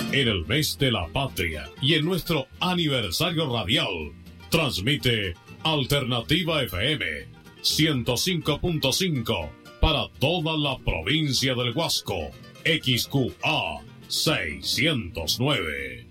En el mes de la patria y en nuestro aniversario radial, transmite Alternativa FM 105.5 para toda la provincia del Huasco. XQA 609.